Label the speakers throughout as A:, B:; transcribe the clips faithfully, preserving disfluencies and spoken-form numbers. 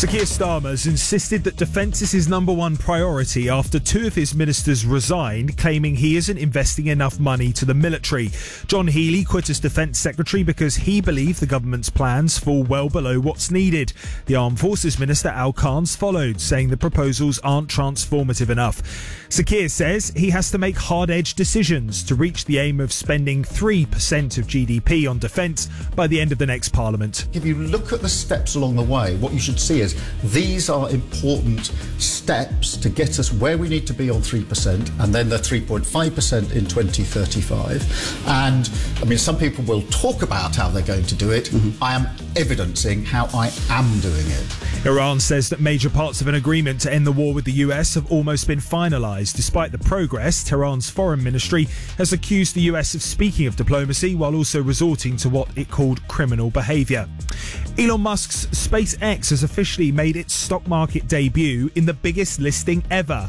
A: Sir Keir Starmer's insisted that defence is his number one priority after two of his ministers resigned, claiming he isn't investing enough money to the military. John Healey quit as Defence Secretary because he believed the government's plans fall well below what's needed. The Armed Forces Minister Al Khan's followed, saying the proposals aren't transformative enough. Sir Keir says he has to make hard-edged decisions to reach the aim of spending three percent of G D P on defence by the end of the next Parliament.
B: If you look at the steps along the way, what you should see is these are important steps to get us where we need to be on three percent and then the three point five percent in twenty thirty-five. And, I mean, some people will talk about how they're going to do it. Mm-hmm. I am evidencing how I am doing it.
A: Iran says that major parts of an agreement to end the war with the U S have almost been finalised. Despite the progress, Tehran's foreign ministry has accused the U S of speaking of diplomacy while also resorting to what it called criminal behaviour. Elon Musk's SpaceX has officially made its stock market debut in the biggest listing ever.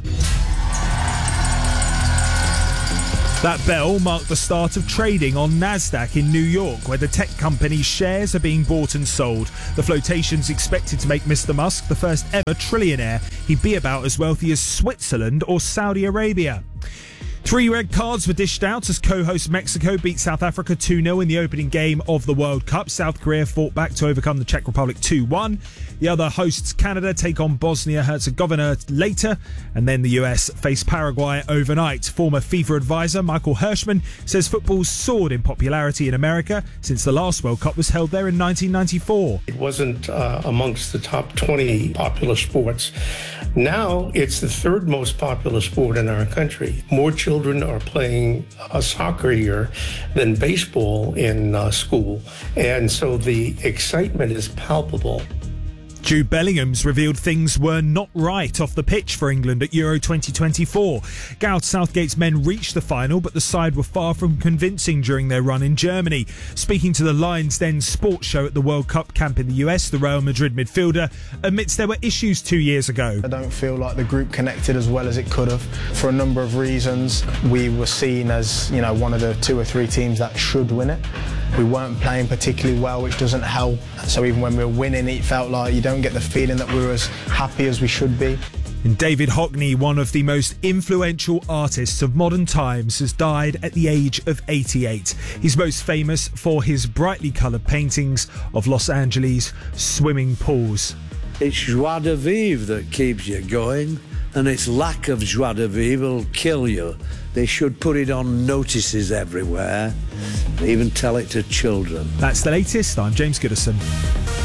A: That bell marked the start of trading on NASDAQ in New York, where the tech company's shares are being bought and sold. The flotation's expected to make Mister Musk the first ever trillionaire. He'd be about as wealthy as Switzerland or Saudi Arabia. Three red cards were dished out as co-host Mexico beat South Africa two nil in the opening game of the World Cup. South Korea fought back to overcome the Czech Republic two one. The other hosts, Canada, take on Bosnia-Herzegovina later. And then the U S face Paraguay overnight. Former FIFA advisor Michael Hirschman says football's soared in popularity in America since the last World Cup was held there in nineteen ninety-four.
C: It wasn't uh, amongst the top twenty popular sports. Now it's the third most popular sport in our country. More children are playing uh, soccer here than baseball in uh, school. And so the excitement is palpable.
A: Jude Bellingham's revealed things were not right off the pitch for England at Euro twenty twenty-four. Gareth Southgate's men reached the final, but the side were far from convincing during their run in Germany. Speaking to the Lions Den sports show at the World Cup camp in the U S, the Real Madrid midfielder admits there were issues two years ago.
D: I don't feel like the group connected as well as it could have. For a number of reasons, we were seen as, you know, one of the two or three teams that should win it. We weren't playing particularly well, which doesn't help. So even when we were winning, it felt like you don't get the feeling that we were as happy as we should be.
A: And David Hockney, one of the most influential artists of modern times, has died at the age of eighty-eight. He's most famous for his brightly coloured paintings of Los Angeles swimming pools.
E: It's joie de vivre that keeps you going, and its lack of joie de vivre will kill you. They should put it on notices everywhere, even tell it to children.
A: That's the latest. I'm James Goodison.